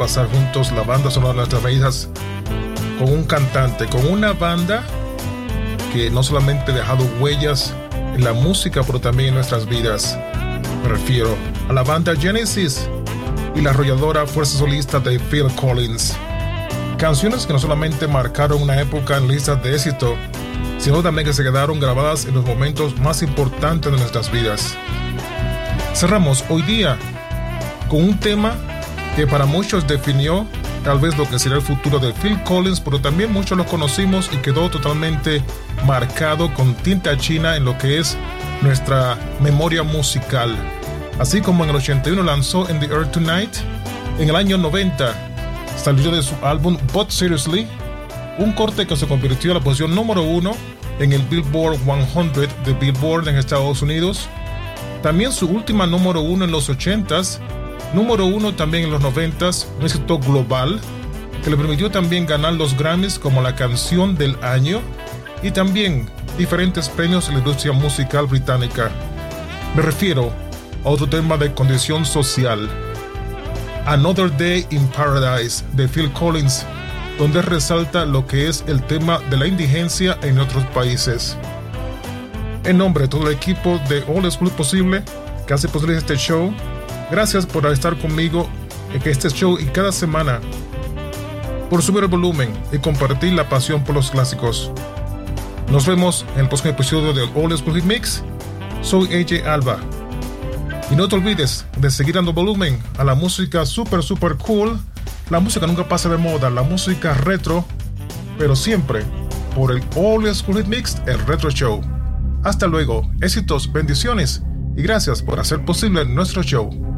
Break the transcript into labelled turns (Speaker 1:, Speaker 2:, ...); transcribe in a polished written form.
Speaker 1: repasar juntos la banda sonora de nuestras vidas con un cantante, con una banda que no solamente ha dejado huellas en la música, pero también en nuestras vidas. Me refiero a la banda Genesis y la arrolladora fuerza solista de Phil Collins. Canciones que no solamente marcaron una época en listas de éxito, sino también que se quedaron grabadas en los momentos más importantes de nuestras vidas. Cerramos hoy día con un tema que para muchos definió tal vez lo que será el futuro de Phil Collins, pero también muchos lo conocimos y quedó totalmente marcado con tinta china en lo que es nuestra memoria musical. Así como en el 81 lanzó In the Air Tonight, en el año 90 salió de su álbum But Seriously, un corte que se convirtió en la posición número 1 en el Billboard 100 de Billboard en Estados Unidos. También su última número 1 en los 80s, número 1 también en los 90s, un éxito global que le permitió también ganar los Grammys como la canción del año y también diferentes premios en la industria musical británica. Me refiero a otro tema de condición social, Another Day in Paradise de Phil Collins, donde resalta lo que es el tema de la indigencia en otros países. En nombre de todo el equipo de All School Posible que hace posible este show, gracias por estar conmigo en este show y cada semana, por subir el volumen y compartir la pasión por los clásicos. Nos vemos en el próximo episodio de All School Hit Mix. Soy AJ Alba. Y no te olvides de seguir dando volumen a la música super cool. La música nunca pasa de moda, la música retro, pero siempre por el All School Hit Mix, el Retro Show. Hasta luego, éxitos, bendiciones y gracias por hacer posible nuestro show.